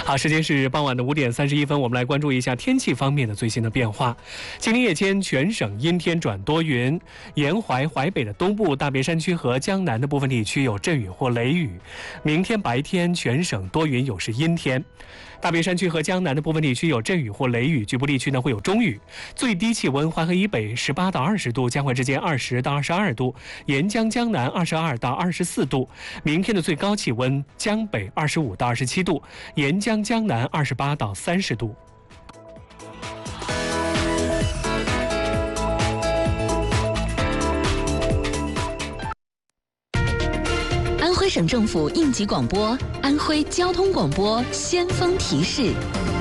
好，时间是傍晚的5点31分，我们来关注一下天气方面的最新的变化。今天夜间全省阴天转多云，沿淮北的东部、大别山区和江南的部分地区有阵雨或雷雨。明天白天全省多云有时阴天，大别山区和江南的部分地区有阵雨或雷雨，局部地区呢会有中雨。最低气温淮河以北18到20度，江淮之间20到22度，沿江江南22到24度。明天的最高气温江北25到27度，沿江江南28到30度。 安徽省政府应急广播，安徽交通广播先锋提示：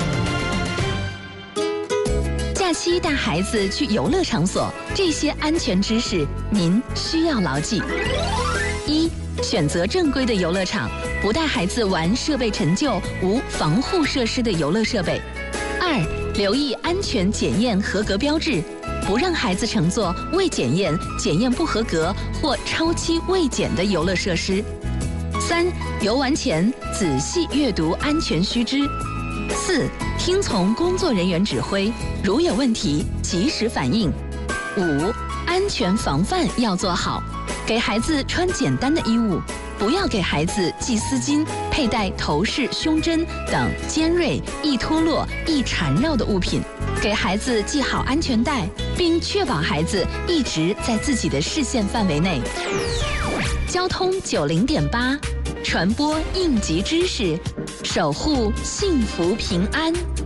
假期带孩子去游乐场所，这些安全知识您需要牢记。1. 选择正规的游乐场，不带孩子玩设备陈旧、无防护设施的游乐设备。2. 留意安全检验合格标志，不让孩子乘坐未检验、检验不合格或超期未检的游乐设施。3. 游玩前仔细阅读安全须知。4. 听从工作人员指挥，如有问题及时反映。5. 安全防范要做好，给孩子穿简单的衣物，不要给孩子系丝巾、佩戴头饰、胸针等尖锐、易脱落、易缠绕的物品，给孩子系好安全带，并确保孩子一直在自己的视线范围内。交通90.8，传播应急知识，守护幸福平安。